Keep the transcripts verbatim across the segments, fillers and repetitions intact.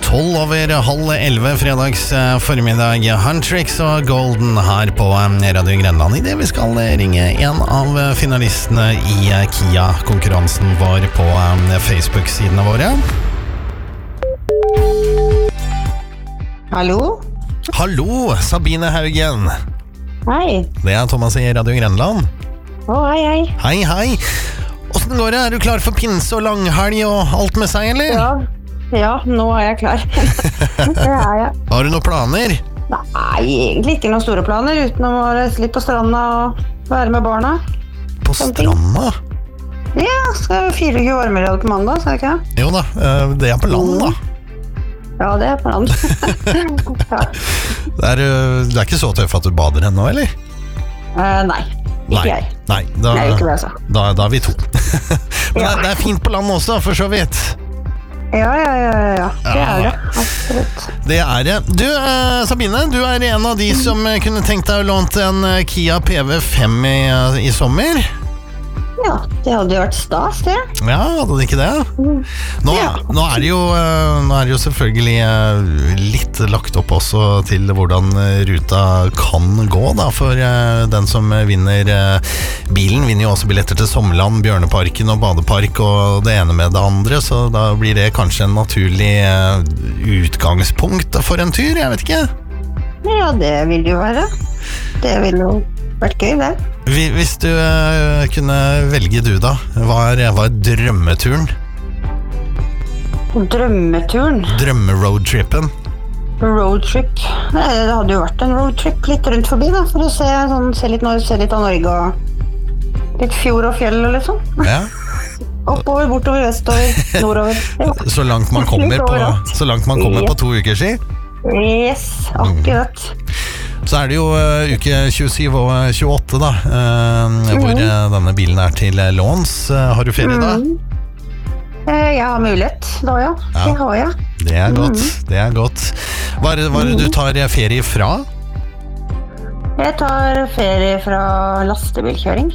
tolv over halv elleve fredags formiddag. Huntrix og Golden her på Radio Grenland. I det vi skal ringe en av finalistene i Kia-konkurransen vår på Facebook-sidene våre. Hallo? Hallo, Sabine Haugen. Hei. Det er Thomas i Radio Grenland. Å, hei, hei. Hei, hei. Hvordan går det? Er du klar for pinse og langhelg og alt med seg, eller? Ja, ja nå er jeg klar. Det er jeg. Har du noen planer? Nei, egentlig ikke noen store planer, utenom å reise litt på stranda og være med barna. På stranda? Ja, skal fireogtjue varmegrader på mandag, så er det ikke det? Jo da, det er på land da. Ja, det er på land. Ja. Det er, det er ikke så tøff at du bader ennå, eller? Uh, nei, ikke nei. jeg. Nei, da, nei, ikke det, altså. Da, da er vi to. Men ja. det, det er fint på land også, for så vidt. Ja, ja, ja, ja. Det er det, absolutt. Det er det. Du, eh, Sabine, du er en av de som kunne tenkt deg å lånt en Kia P V fem i, i sommer. Ja, det hadde jo vært stas, det. Ja, hadde det ikke det? Nå, ja. nå, er det jo, nå er det jo selvfølgelig litt lagt opp også til hvordan ruta kan gå, da, for den som vinner bilen vinner jo også billetter til Sommerland, Bjørneparken og Badepark og det ene med det andre, så da blir det kanskje en naturlig utgangspunkt for en tur, jeg vet ikke. Ja, det vil det jo være. Det vil jo vært gøy, det. Hvis du uh, kunne velge du da, hva er, hva er drømmeturen? Drømmeturen? Drømmeroadtrippen? Roadtrip? Nei, det hadde jo vært en roadtrip litt rundt forbi da, for å se, sånn, se, litt, se litt av Norge og litt fjord og fjell og litt sånn. Ja. Oppover, bortover, vestover, nordover. Ja. Så langt man kommer, på, så langt man kommer på to uker siden? Yes, akkurat. Så er det jo uh, uke tjuesyv og tjueåtte da, uh, mm. hvor uh, denne bilen er til låns. Uh, har du ferie da? Mm. Uh, jeg har mulighet da, ja. ja. Det har jeg. Det er godt, mm. det er godt. Hva er det, hva er det du tar ferie fra? Jeg tar ferie fra lastebilkjøring.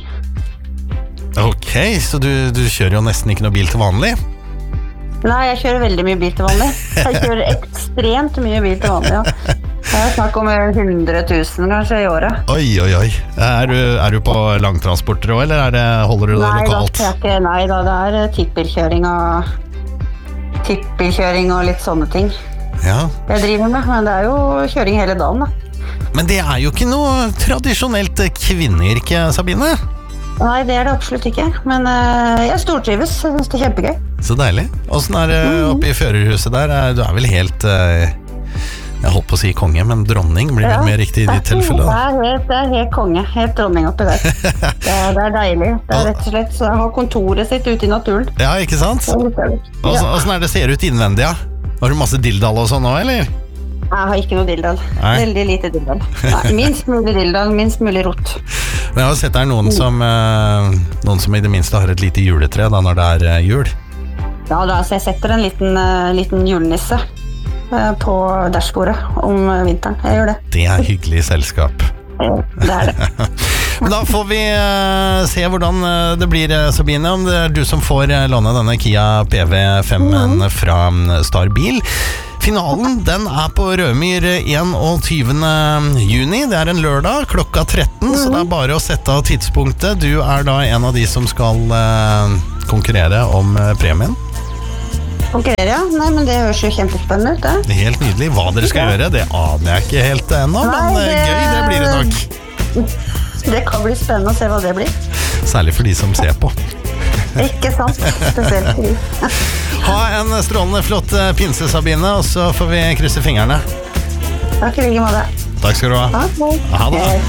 Ok, så du, du kjører jo nesten ikke noe bil til vanlig? Nei, jeg kjører veldig mye bil til vanlig. Jeg kjører ekstremt mye bil til vanlig, ja. Jeg snakker om hundre tusen kanskje i året. Oi, oi, oi. Er du, er du på langtransporter også, eller er det, holder du det nei, lokalt? Da, ikke, nei da, det er tippbilkjøring og, tippbilkjøring og litt sånne ting. Ja. Jeg driver med, men det er jo kjøring hele dagen da. Men det er jo ikke noe tradisjonelt kvinneyrke, Sabine? Nei, det er det absolutt ikke. Men uh, jeg stortrives, jeg synes det er kjempegøy. Så deilig. Hvordan er det oppe i førerhuset der? Du er vel helt... Uh, Jeg holdt på å si konge, men dronning blir ja, vel mer riktig i ditt tilfelle. Det er, helt, det er helt konge, helt dronning oppi der. Det er, det er deilig. Det er rett og slett så jeg har kontoret sitt ute i naturen. Ja, ikke sant? Hvordan ja. er det ser ut innvendig, ja? Har du masse dildal og sånn nå, eller? Jeg har ikke noe dildal. Nei. Veldig lite dildal. Nei, minst mulig dildal, minst mulig rot. Men jeg har sett der noen som, noen som i det minste har et lite juletre da når det er jul. Ja, da, så jeg setter en liten, liten julenisse på dashbordet om vinteren. Jeg gjør det. Det er hyggelig selskap. Ja, det er det. Men da får vi uh, se hvordan det blir, Sabine, om det er du som får låne denne Kia P V fem mm. fra Starbil. Finalen, den er på Rødmyr enogtyvende juni. Det er en lørdag, klokka tretten, mm. så det er bare å sette av tidspunktet. Du er da en av de som skal uh, konkurrere om uh, premien. Konkurrere, ja. Nei, men det høres jo kjempespennende ut, det. Det er helt nydelig. Hva dere skal ja. gjøre, det aner jeg ikke helt ennå, men det... gøy, det blir det nok. Det kan bli spennende å se hva det blir. Særlig for de som ser på. Ikke sant, spesielt for de. Ha en strålende flott pinse, Sabine, og så får vi krysse fingrene. Takk i like måte. Takk skal du ha. Okay. Ha det.